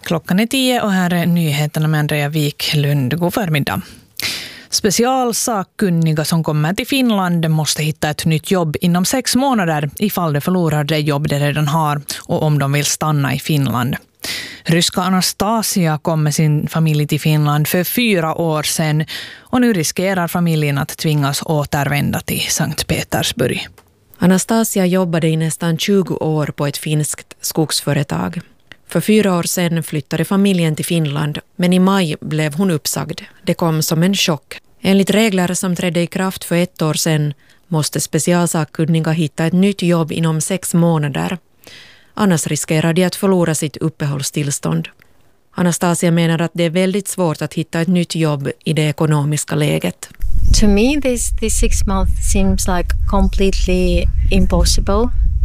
Klockan är 10 och här är nyheterna med Andrea Wiklund. God förmiddag. Specialsakkunniga som kommer till Finland måste hitta ett nytt jobb inom 6 månader ifall de förlorar det jobb de redan har och om de vill stanna i Finland. Ryska Anastasia kom med sin familj till Finland för 4 år sedan och nu riskerar familjen att tvingas återvända till Sankt Petersburg. Anastasia jobbade i nästan 20 år på ett finskt skogsföretag. För 4 år sedan flyttade familjen till Finland, men i maj blev hon uppsagd. Det kom som en chock. Enligt regler som trädde i kraft för 1 år sedan måste specialsakkunniga hitta ett nytt jobb inom 6 månader. Annars riskerar de att förlora sitt uppehållstillstånd. Anastasia menar att det är väldigt svårt att hitta ett nytt jobb i det ekonomiska läget. To me, this 6 months seems like completely impossible.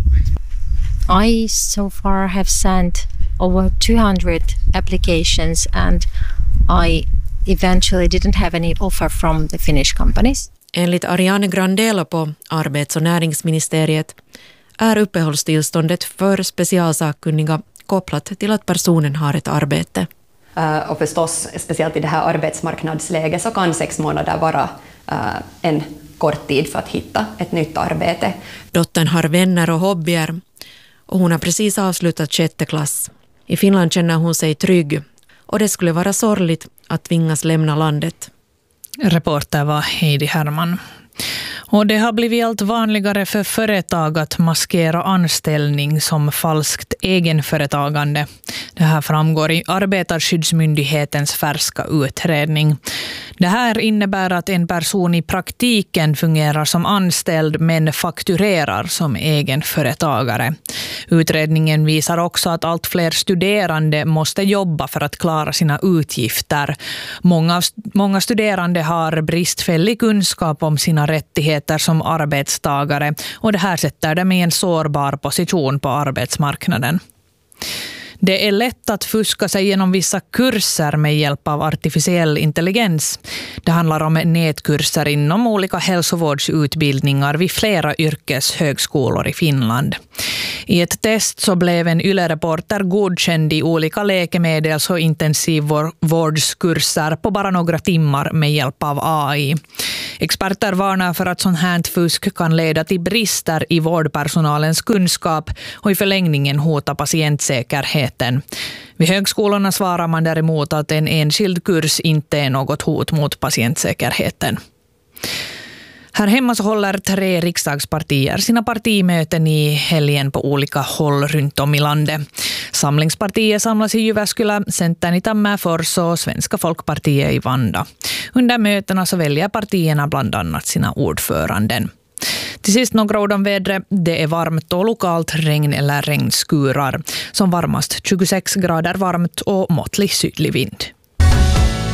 I so far have sent over 200 applications and I eventually didn't have any offer from the Finnish companies. Enligt Ariane Grandela på Arbets- och näringsministeriet är uppehållstillståndet för specialsakkunniga kopplat till att personen har ett arbete. Och förstås, speciellt i det här arbetsmarknadsläget så kan 6 månader vara en kort tid för att hitta ett nytt arbete. Dottern har vänner och hobbyer och hon har precis avslutat 6:e klass. I Finland känner hon sig trygg och det skulle vara sorgligt att tvingas lämna landet. Reporter var Heidi Herman. Och det har blivit allt vanligare för företag att maskera anställning som falskt egenföretagande. Det här framgår i Arbetarskyddsmyndighetens färska utredning. Det här innebär att en person i praktiken fungerar som anställd men fakturerar som egenföretagare. Utredningen visar också att allt fler studerande måste jobba för att klara sina utgifter. Många studerande har bristfällig kunskap om sina rättigheter som arbetstagare och det här sätter dem i en sårbar position på arbetsmarknaden. Det är lätt att fuska sig genom vissa kurser med hjälp av artificiell intelligens. Det handlar om nätkurser inom olika hälsovårdsutbildningar vid flera yrkeshögskolor i Finland. I ett test så blev en YLE-reporter godkänd i olika läkemedels- och intensivvårdskurser på bara några timmar med hjälp av AI. Experter varnar för att sånt här fusk kan leda till brister i vårdpersonalens kunskap och i förlängningen hota patientsäkerheten. Vid högskolorna svarar man däremot att en enskild kurs inte är något hot mot patientsäkerheten. Här hemma så håller 3 riksdagspartier sina partimöten i helgen på olika håll runt om i landet. Samlingspartiet samlas i Jyväskylä, Centern i Tammerfors och Svenska folkpartiet i Vanda. Under mötena så väljer partierna bland annat sina ordföranden. Till sist några ord om vädret. Det är varmt och lokalt regn eller regnskurar. Som varmast 26 grader varmt och måttlig sydlig vind.